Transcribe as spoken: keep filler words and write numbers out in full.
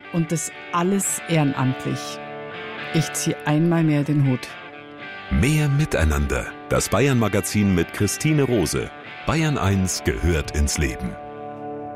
Und das alles ehrenamtlich. Ich ziehe einmal mehr den Hut. Mehr Miteinander. Das Bayern-Magazin mit Christine Rose. Bayern eins gehört ins Leben.